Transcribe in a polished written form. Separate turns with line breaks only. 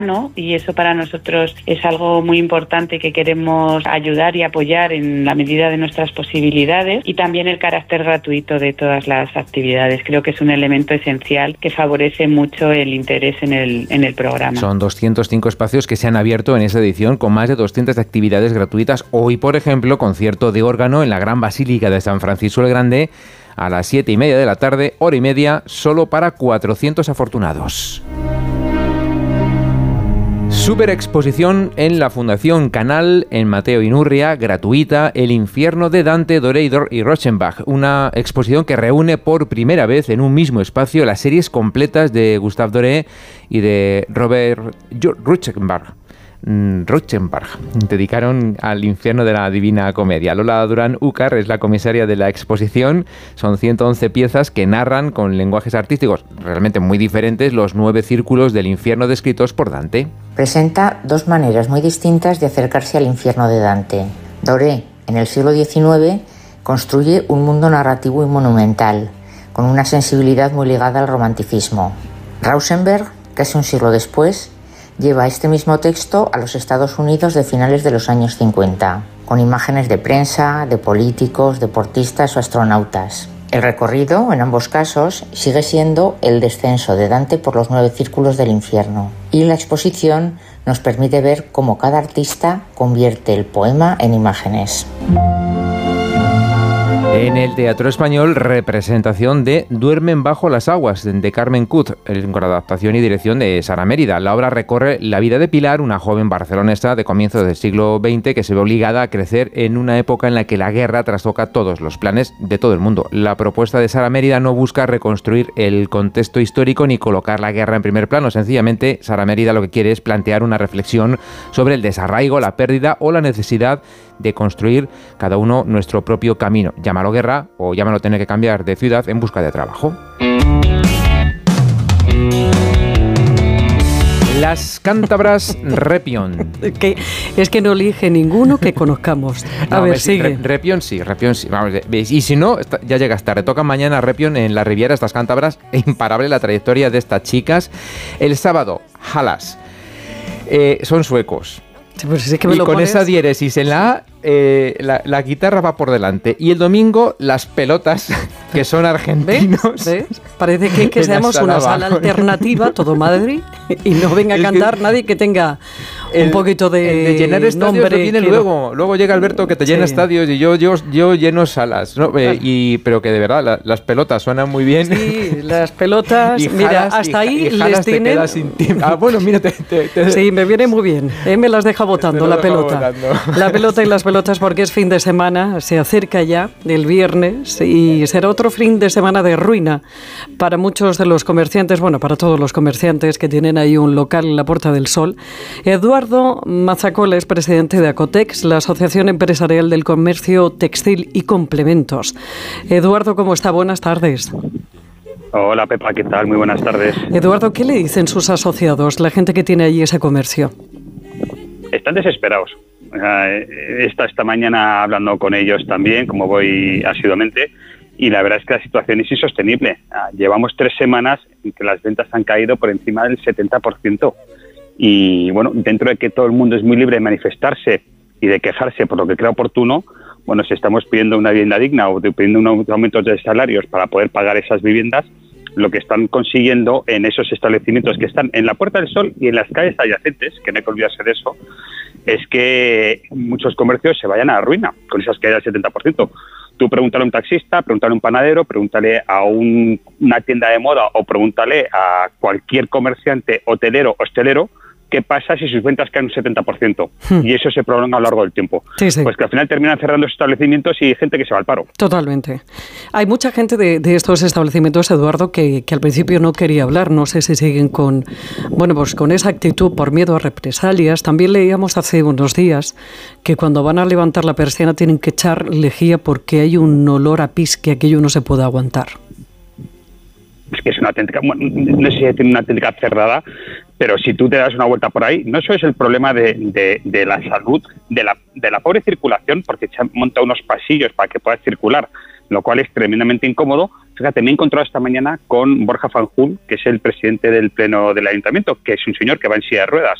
¿no? Y eso para nosotros es algo muy importante que queremos ayudar y apoyar en la medida de nuestras posibilidades, y también el carácter gratuito de todas las actividades. Creo que es un elemento esencial que favorece mucho el interés en el programa.
Son 205 espacios que se han abierto en esta edición con más de 200 actividades gratuitas. Hoy, por ejemplo, concierto de órgano en la Gran Basílica de San Francisco el Grande a las 7:30 de la tarde, hora y media, solo para 400 afortunados. Superexposición en la Fundación Canal en Mateo Inurria, gratuita, El infierno de Dante, Doré y Rauschenbach. Una exposición que reúne por primera vez en un mismo espacio las series completas de Gustave Doré y de Robert Rauschenbach. Dedicaron al infierno de la Divina Comedia. Lola Durán Úcar es la comisaria de la exposición. Son 111 piezas que narran con lenguajes artísticos realmente muy diferentes los 9 círculos del infierno descritos por Dante.
Presenta dos maneras muy distintas de acercarse al infierno de Dante. Doré, en el siglo XIX, construye un mundo narrativo y monumental, con una sensibilidad muy ligada al romanticismo. Rauschenberg, casi un siglo después, lleva este mismo texto a los Estados Unidos de finales de los años 50, con imágenes de prensa, de políticos, deportistas o astronautas. El recorrido, en ambos casos, sigue siendo el descenso de Dante por los 9 círculos del infierno. Y la exposición nos permite ver cómo cada artista convierte el poema en imágenes.
En el Teatro Español, representación de Duermen bajo las aguas, de Carmen Cut, con adaptación y dirección de Sara Mérida. La obra recorre la vida de Pilar, una joven barcelonesa de comienzos del siglo XX que se ve obligada a crecer en una época en la que la guerra trastoca todos los planes de todo el mundo. La propuesta de Sara Mérida no busca reconstruir el contexto histórico ni colocar la guerra en primer plano. Sencillamente, Sara Mérida lo que quiere es plantear una reflexión sobre el desarraigo, la pérdida o la necesidad de construir cada uno nuestro propio camino. Llámalo guerra o llámalo tener que cambiar de ciudad en busca de trabajo. Las cántabras Repión.
Es que no elige ninguno que conozcamos. Sigue.
Repión sí. Vamos, y si no, ya llegas tarde. Toca mañana Repión en la Riviera, estas cántabras. Imparable la trayectoria de estas chicas. El sábado, Halas. Son suecos.
Pues es que
y con esa diéresis en la A, la guitarra va por delante. Y el domingo, las pelotas, que son argentinos.
¿Ves? Parece que seamos una sala alternativa, todo Madrid, y no venga a cantar nadie que tenga un poquito de
llenar estadios
nombre.
Lo viene luego llega Alberto que te llena estadios y yo lleno salas, ¿no? Pero que de verdad las pelotas suenan muy bien.
Sí, las pelotas, mira, hasta ahí les tienen.
Bueno, mira,
sí, me viene muy bien. Me las deja botando la pelota. La pelota y las pelotas, porque es fin de semana, se acerca ya el viernes y será otro fin de semana de ruina para muchos de los comerciantes, bueno, para todos los comerciantes que tienen ahí un local en la Puerta del Sol. Eduardo Mazacola es presidente de Acotex, la Asociación Empresarial del Comercio Textil y Complementos. Eduardo, ¿cómo está? Buenas tardes.
Hola Pepa, ¿qué tal? Muy buenas tardes.
Eduardo, ¿qué le dicen sus asociados, la gente que tiene allí ese comercio?
Están desesperados. Esta mañana hablando con ellos también, como voy asiduamente, y la verdad es que la situación es insostenible. Llevamos 3 semanas en que las ventas han caído por encima del 70%. Y bueno, dentro de que todo el mundo es muy libre de manifestarse y de quejarse por lo que crea oportuno, bueno, si estamos pidiendo una vivienda digna o pidiendo un aumento de salarios para poder pagar esas viviendas, lo que están consiguiendo en esos establecimientos que están en la Puerta del Sol y en las calles adyacentes, que no hay que olvidarse de eso, es que muchos comercios se vayan a la ruina con esas caídas del 70%. Tú pregúntale a un taxista, pregúntale a un panadero, pregúntale a una tienda de moda o pregúntale a cualquier comerciante hotelero o hostelero qué pasa si sus ventas caen un 70% y eso se prolonga a lo largo del tiempo.
Sí.
Pues que al final terminan cerrando esos establecimientos y hay gente que se va al paro.
Totalmente. Hay mucha gente de estos establecimientos, Eduardo, que al principio no quería hablar. No sé si siguen con esa actitud por miedo a represalias. También leíamos hace unos días que cuando van a levantar la persiana tienen que echar lejía porque hay un olor a pis que aquello no se puede aguantar.
Es que es una auténtica, no sé si tiene una auténtica cerrada, pero si tú te das una vuelta por ahí, no solo es el problema de la salud, de la pobre circulación, porque se han montado unos pasillos para que puedas circular, lo cual es tremendamente incómodo, Fíjate, me he encontrado esta mañana con Borja Fanjul, que es el presidente del Pleno del Ayuntamiento, que es un señor que va en silla de ruedas.